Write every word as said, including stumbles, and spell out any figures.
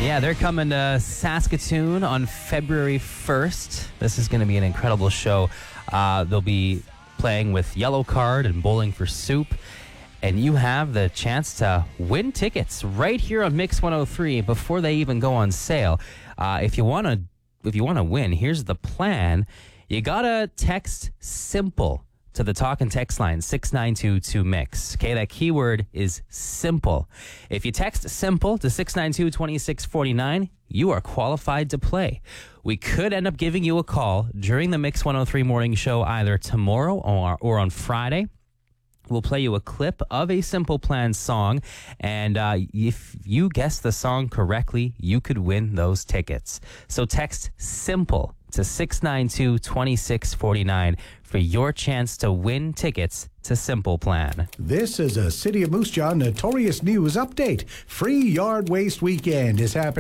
Yeah, they're coming to Saskatoon on February first. This is going to be an incredible show. Uh, they'll be playing with Yellow Card and Bowling for Soup. And you have the chance to win tickets right here on Mix one oh three before they even go on sale. Uh, if you want to if you want to win, here's the plan. You got to text SIMPLE to the talk and text line six nine two two mix. Okay, that keyword is simple. If you text SIMPLE to six nine two two six four nine, you are qualified to play. We could end up giving you a call during the Mix one oh three morning show either tomorrow or, or on Friday. We'll play you a clip of a Simple Plan song, and uh, if you guess the song correctly, you could win those tickets. So text SIMPLE to six nine two two six four nine for your chance to win tickets to Simple Plan. This is a City of Moose Jaw Notorious News update. Free Yard Waste Weekend is happening